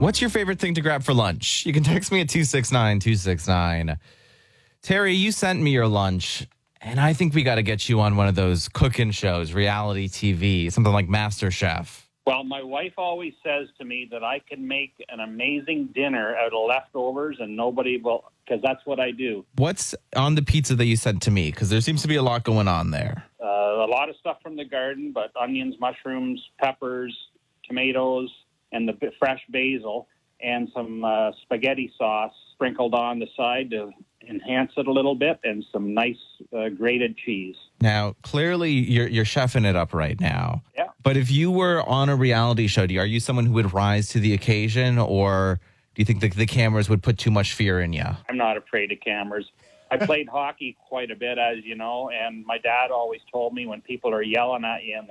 What's your favorite thing to grab for lunch? You can text me at 269-269. Terry, you sent me your lunch, and I think we got to get you on one of those cooking shows, reality TV, something like MasterChef. Well, my wife always says to me that I can make an amazing dinner out of leftovers and nobody will, because that's what I do. What's on the pizza that you sent to me? Because there seems to be a lot going on there. A lot of stuff from the garden, but onions, mushrooms, peppers, tomatoes, and the fresh basil, and some spaghetti sauce sprinkled on the side to enhance it a little bit, and some nice grated cheese. Now, clearly, you're chefing it up right now. Yeah. But if you were on a reality show, are you someone who would rise to the occasion, or do you think the cameras would put too much fear in you? I'm not afraid of cameras. I played hockey quite a bit, as you know, and my dad always told me when people are yelling at you in the